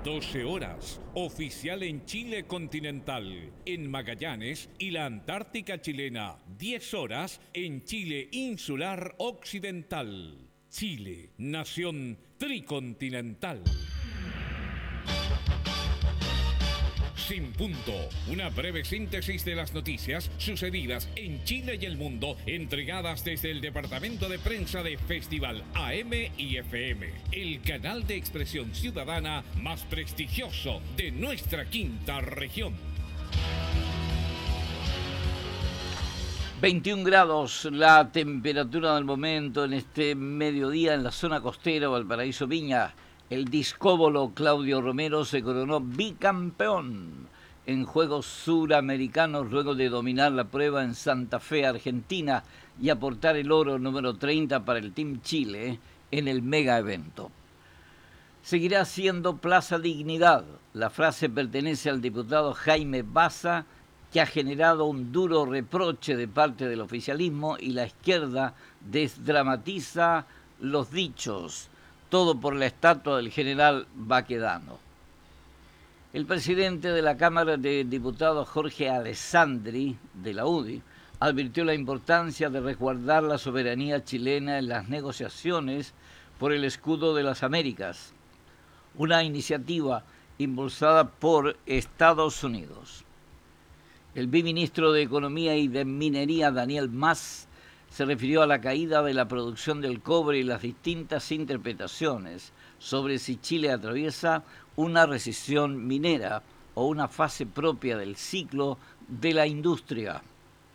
12 horas, oficial en Chile continental, en Magallanes y la Antártica chilena. 10 horas en Chile insular occidental. Chile, nación tricontinental. Sin punto, una breve síntesis de las noticias sucedidas en Chile y el mundo, entregadas desde el departamento de prensa de Festival AM y FM, el canal de expresión ciudadana más prestigioso de nuestra quinta región. 21 grados la temperatura del momento en este mediodía en la zona costera Valparaíso Viña. El discóbolo Claudio Romero se coronó bicampeón en Juegos Suramericanos luego de dominar la prueba en Santa Fe, Argentina, y aportar el oro número 30 para el Team Chile en el mega evento. Seguirá siendo Plaza Dignidad. La frase pertenece al diputado Jaime Baza, que ha generado un duro reproche de parte del oficialismo, y la izquierda desdramatiza los dichos. Todo por la estatua del general Baquedano. El presidente de la Cámara de Diputados, Jorge Alessandri, de la UDI, advirtió la importancia de resguardar la soberanía chilena en las negociaciones por el escudo de las Américas, una iniciativa impulsada por Estados Unidos. El viceministro de Economía y de Minería, Daniel Mas, se refirió a la caída de la producción del cobre y las distintas interpretaciones sobre si Chile atraviesa una recesión minera o una fase propia del ciclo de la industria.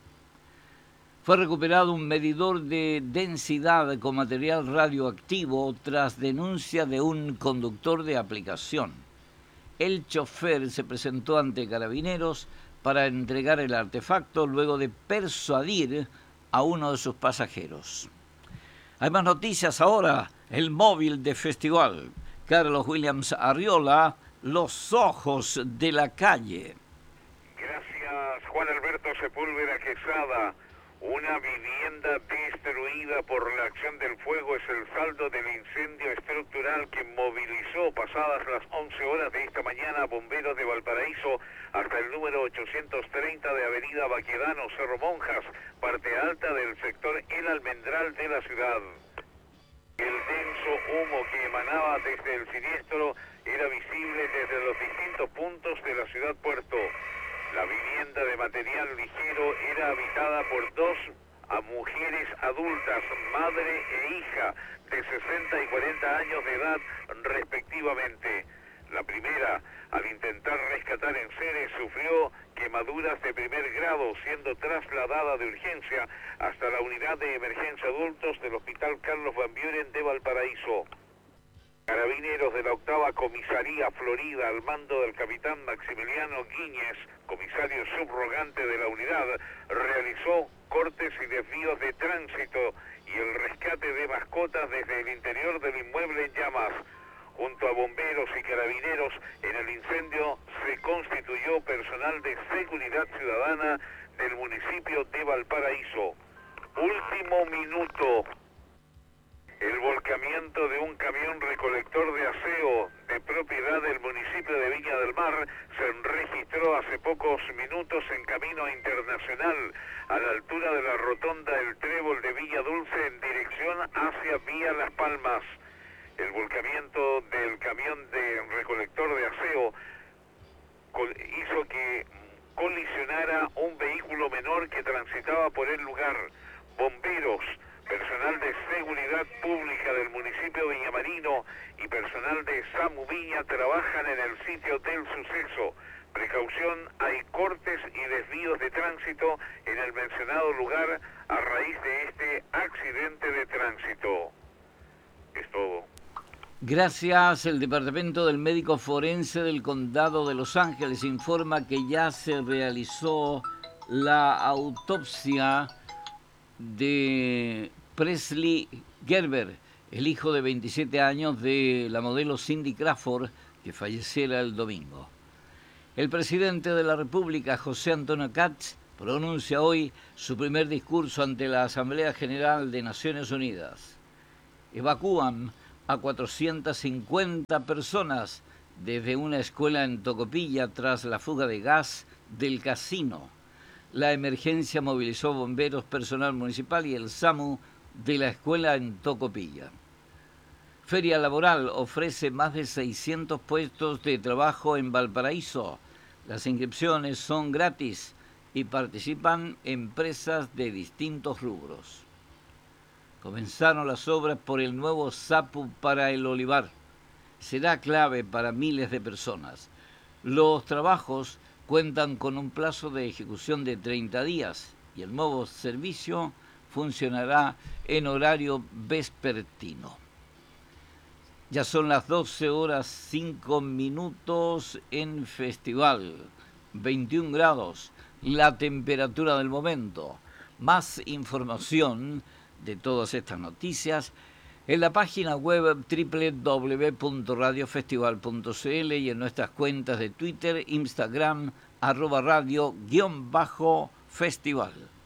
Fue recuperado un medidor de densidad con material radioactivo tras denuncia de un conductor de aplicación. El chofer se presentó ante Carabineros para entregar el artefacto luego de persuadir a uno de sus pasajeros. Hay más noticias ahora. El móvil de Festival. Carlos Williams Arriola, los ojos de la calle. Gracias, Juan Alberto Sepúlveda Quesada. Una vivienda destruida por la acción del fuego es el saldo del incendio estructural que movilizó pasadas las 11 horas de esta mañana a bomberos de Valparaíso hasta el número 830 de Avenida Baquedano, Cerro Monjas, parte alta del sector El Almendral de la ciudad. El denso humo que emanaba desde el siniestro era visible desde los distintos puntos de la ciudad puerto. La vivienda de material ligero era habitada por dos mujeres adultas, madre e hija, de 60 y 40 años de edad respectivamente. La primera, al intentar rescatar enseres, sufrió quemaduras de primer grado, siendo trasladada de urgencia hasta la unidad de emergencia adultos del Hospital Carlos Van Buren de Valparaíso. Carabineros de la 8ª Comisaría Florida, al mando del capitán Maximiliano Guíñez, comisario subrogante de la unidad, realizó cortes y desvíos de tránsito y el rescate de mascotas desde el interior del inmueble en llamas. Junto a bomberos y carabineros, en el incendio se constituyó personal de seguridad ciudadana del municipio de Valparaíso. Último minuto. El volcamiento de un camión recolector de aseo de propiedad del municipio de Viña del Mar se registró hace pocos minutos en camino internacional, a la altura de la rotonda El Trébol de Villa Dulce en dirección hacia Vía Las Palmas. El volcamiento del camión de recolector de aseo hizo que colisionara un vehículo menor que transitaba por el lugar. Bomberos, personal de seguridad pública del municipio Villamarino y personal de SAMU Viña trabajan en el sitio del suceso. Precaución, hay cortes y desvíos de tránsito en el mencionado lugar a raíz de este accidente de tránsito. Es todo. Gracias. El Departamento del Médico Forense del Condado de Los Ángeles informa que ya se realizó la autopsia de Presley Gerber, el hijo de 27 años de la modelo Cindy Crawford, que falleciera el domingo. El presidente de la República, José Antonio Kast, pronuncia hoy su primer discurso ante la Asamblea General de Naciones Unidas. Evacúan a 450 personas desde una escuela en Tocopilla tras la fuga de gas del casino. La emergencia movilizó bomberos, personal municipal y el SAMU de la escuela en Tocopilla. Feria Laboral ofrece más de 600 puestos de trabajo en Valparaíso. Las inscripciones son gratis y participan empresas de distintos rubros. Comenzaron las obras por el nuevo SAPU para el olivar. Será clave para miles de personas. Los trabajos cuentan con un plazo de ejecución de 30 días y el nuevo servicio funcionará en horario vespertino. Ya son las 12:05 en Festival, 21 grados, la temperatura del momento. Más información de todas estas noticias en la página web www.radiofestival.cl y en nuestras cuentas de Twitter, Instagram, @radio_festival.